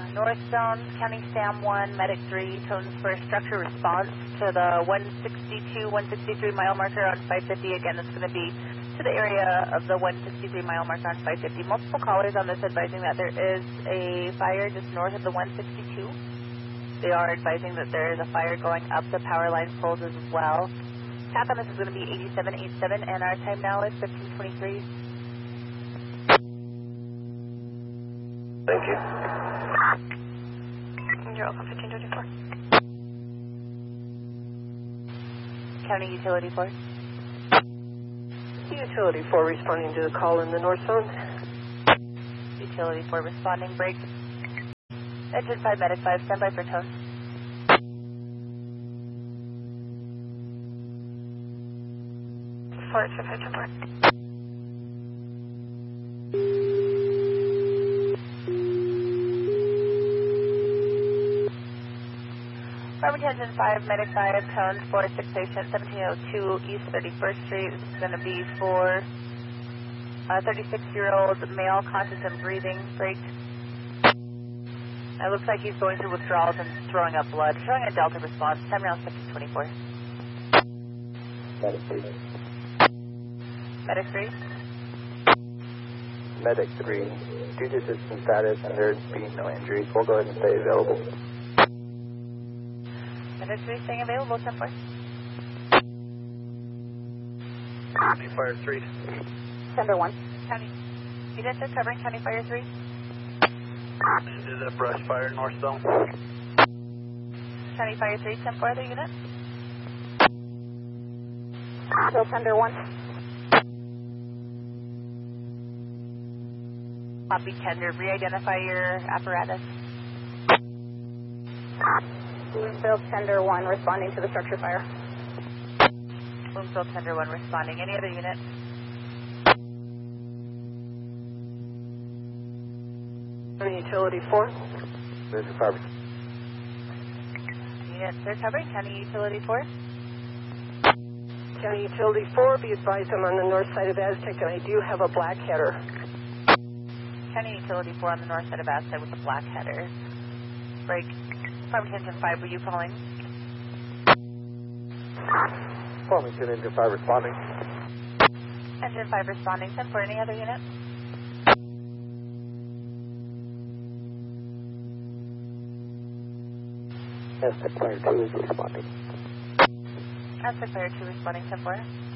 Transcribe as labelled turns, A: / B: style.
A: North Zone, County SAM 1, Medic 3, tones for structure response to the 162, 163 mile marker on 550. Again, it's going to be to the area of the 163 mile marker on 550. Multiple callers on this advising that there is a fire just north of the 162. They are advising that there is a fire going up the power line poles as well. Tap on this is going to be 8787, and our time now is 1523.
B: Thank you.
C: You're welcome, 1524.
A: County Utility 4.
C: Utility 4 responding to the call in the North Zone.
A: Utility 4 responding, break. Engine 5, Medic 5, standby for tone.
C: Forward 5524.
A: Farmington Engine 5, Medic 5, tone for 6 patient, 1702 East 31st Street. This is going to be for a 36-year-old male, conscious and breathing, break. It looks like he's going through withdrawals and throwing up blood, showing a Delta response. Time now is 1524.
B: Medic 3.
A: Medic 3.
B: Medic 3. Due to system status and there being no injuries, we'll go ahead and stay available.
A: Medic 3 staying available, 10-4.
B: County Fire 3.
A: Number 1. County. Units are covering County Fire 3.
B: This is a brush fire, North Zone.
A: County Fire 3, 10-4, other unit.
C: Still Thunder 1.
A: Copy tender, re-identify your apparatus.
C: Bloomfield Tender 1 responding to the structure fire.
A: Bloomfield Tender 1 responding. Any other unit?
C: Utility 4.
B: This is Fire.
A: Units are covering County Utility 4.
C: County Utility 4, be advised I'm on the north side of Aztec and I do have a black header.
A: County Utility 4 on the north side of Aztec with a black header. Break. Farmington Engine 5, were you calling?
B: Farmington Engine 5 responding.
A: Engine 5 responding. 10-4, any other unit?
B: Aztec Fire 2 is responding.
A: Aztec Fire 2 responding. 10-4.